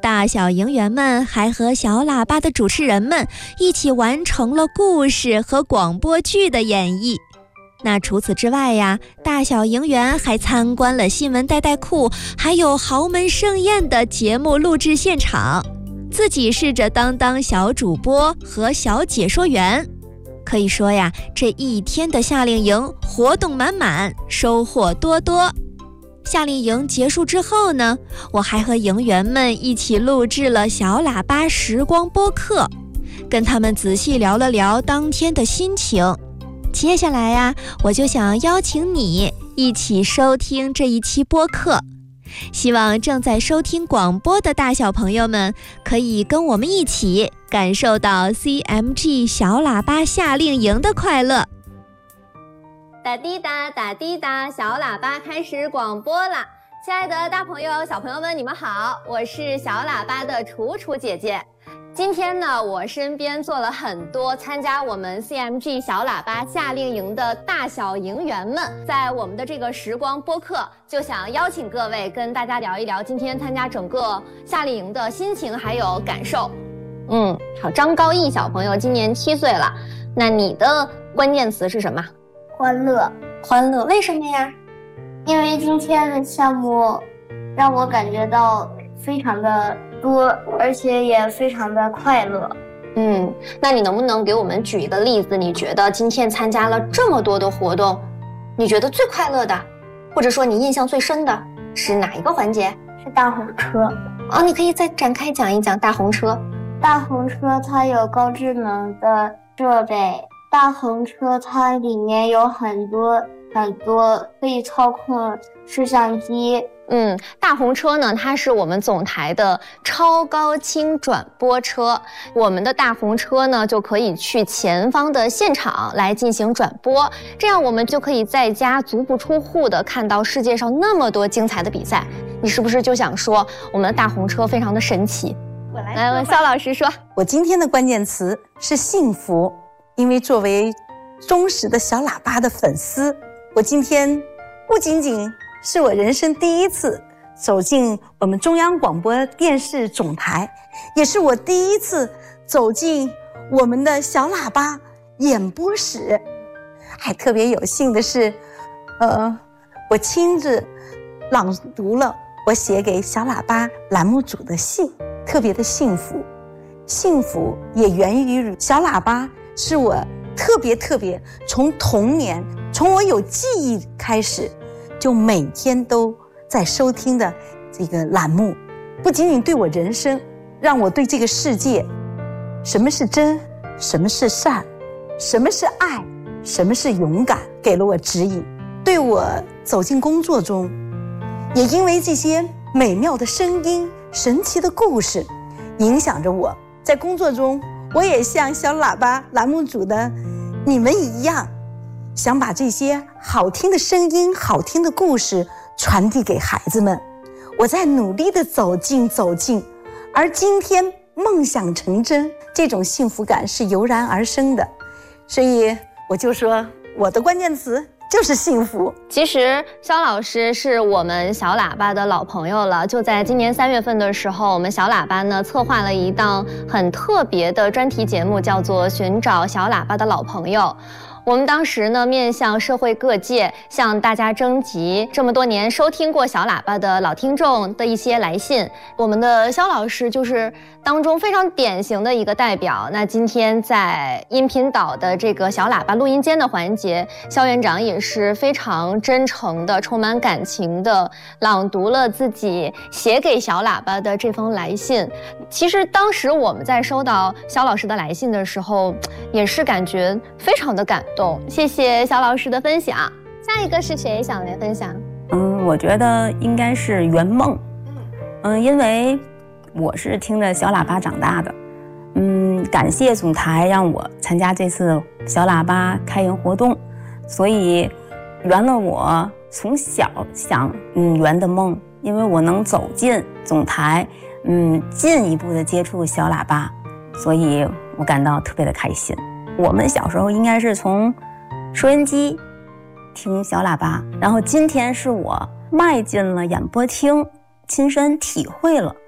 大小营员们还和小喇叭的主持人们一起完成了故事和广播剧的演绎。那除此之外呀，大小营员还参观了新闻带库，还有豪门盛宴的节目录制现场，自己试着当小主播和小解说员。可以说呀，这一天的夏令营活动满满，收获多多。夏令营结束之后呢，我还和营员们一起录制了小喇叭时光播客，跟他们仔细聊了聊当天的心情。接下来呀，我就想邀请你一起收听这一期播客，希望正在收听广播的大小朋友们可以跟我们一起感受到 CMG 小喇叭夏令营的快乐。 打滴答打滴答，小喇叭开始广播啦！亲爱的大朋友小朋友们，你们好，我是小喇叭的楚楚姐姐。今天呢，我身边坐了很多参加我们 CMG 小喇叭夏令营的大小营员们，在我们的这个时光播客，就想邀请各位跟大家聊一聊今天参加整个夏令营的心情还有感受。好，张高毅小朋友今年7岁了，那你的关键词是什么？ 欢乐。 欢乐，为什么呀？ 因为今天的项目让我感觉到非常的多，而且也非常的快乐。 那你能不能给我们举一个例子？你觉得今天参加了这么多的活动，你觉得最快乐的，或者说你印象最深的是哪一个环节？ 是大红车。 你可以再展开讲一讲大红车。 大红车它有高智能的设备，大红车它里面有很多可以操控摄像机。 大红车呢，它是我们总台的超高清转播车。我们的大红车呢，就可以去前方的现场来进行转播，这样我们就可以在家足不出户的看到世界上那么多精彩的比赛。你是不是就想说我们的大红车非常的神奇？来问肖老师说。 我今天的关键词是幸福，因为作为忠实的小喇叭的粉丝，我今天不仅仅是我人生第一次走进我们中央广播电视总台，也是我第一次走进我们的小喇叭演播室。还特别有幸的是，我亲自朗读了我写给小喇叭栏目组的信，特别的幸福。幸福也源于小喇叭是我特别从童年，从我有记忆开始就每天都在收听的这个栏目，不仅仅对我人生，让我对这个世界，什么是真，什么是善，什么是爱，什么是勇敢，给了我指引。对我走进工作中，也因为这些美妙的声音、神奇的故事，影响着我。在工作中，我也像小喇叭栏目组的你们一样，想把这些好听的声音、好听的故事传递给孩子们。我在努力地走进，而今天梦想成真，这种幸福感是油然而生的。所以我就说，我的关键词就是幸福。 其实肖老师是我们小喇叭的老朋友了，就在今年3月份的时候，我们小喇叭呢策划了一档很特别的专题节目，叫做寻找小喇叭的老朋友。我们当时呢面向社会各界，向大家征集这么多年收听过小喇叭的老听众的一些来信。我们的肖老师就是当中非常典型的一个代表。那今天在音频岛的这个小喇叭录音间的环节，肖园长也是非常真诚的、充满感情的朗读了自己写给小喇叭的这封来信。其实当时我们在收到肖老师的来信的时候，也是感觉非常的感动。谢谢肖老师的分享。下一个是谁想来分享？ 我觉得应该是圆梦。因为我是听着小喇叭长大的。感谢总台让我参加这次小喇叭开营活动，所以圆了我从小想圆的梦。因为我能走进总台，进一步的接触小喇叭，所以我感到特别的开心。我们小时候应该是从收音机听小喇叭，然后今天是我迈进了演播厅，亲身体会了